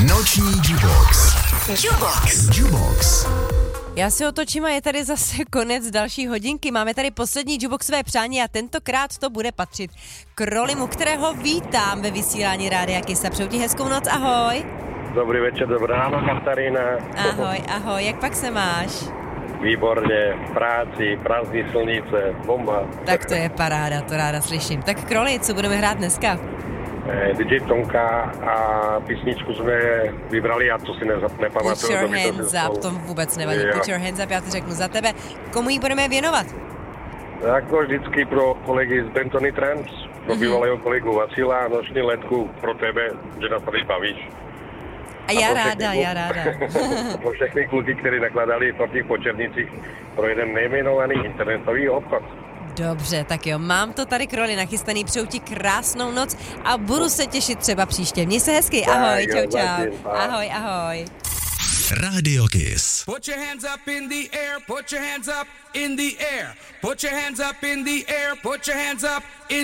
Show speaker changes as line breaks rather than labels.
Noční Jubox. Jubox.
Já si otočím a je tady zase konec další hodinky. Máme tady poslední Juboxové přání a tentokrát to bude patřit Krolimu, kterého vítám ve vysílání Rádia Kiss. Přeju ti hezkou noc, ahoj.
Dobrý večer, dobré ráno, Katarína.
Ahoj, jak pak se máš?
Výborně, v práci, prázdní silnice, bomba.
Tak to je paráda, to ráda slyším. Tak Kroli, co budeme hrát dneska?
DJ Tonka a písničku jsme vybrali, já to si nepamatuju.
Put your hands up, to vůbec nevadí.
Jo.
Put your hands up, já to řeknu za tebe. Komu ji budeme věnovat?
Jako vždycky pro kolegy z Bentony Trends, pro bývalého kolegu Vacila a noční letku pro tebe, že nás tady bavíš.
A já ráda.
Pro všechny kluky, kteří nakladali v těch počernicích pro jeden nejmenovaný internetový obchod.
Dobře, tak jo, mám to tady Kroli nachystaný, přeju ti krásnou noc a budu se těšit třeba příště. Měj se hezky, ahoj, čau. Ahoj.
Radio Kiss.
Put your hands up in the air, put your hands up in the air. Put your hands up in the air, put your hands up in